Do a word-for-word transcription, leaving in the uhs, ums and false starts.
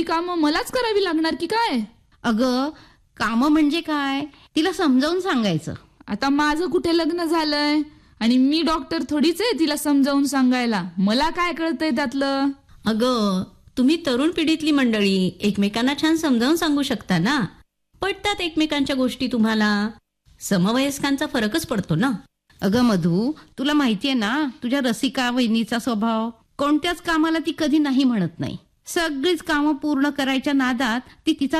कामं मलाच करावी लागणार की काय? अगं कामं म्हणजे काय तिला समजावून सांगायचं. आता माझं कुठे लग्न झालंय आणि मी डॉक्टर थोडीच आहे तिला समजावून सांगायला. मला काय कळतंय त्यातलं? अगं तुम्ही तरुण पिढीतली मंडळी एकमेकांना छान समजावून सांगू शकता ना. पटतात एकमेकांच्या गोष्टी तुम्हाला. समवयस्कांचा फरकच पडतो ना. अगं मधू, तुला माहितीये ना तुझ्या रसिका वहिनीचा स्वभाव. कोणत्याच कामाला ती कधी नाही म्हणत नाही. सगळीच कामं पूर्ण करायच्या नादात ती तिचा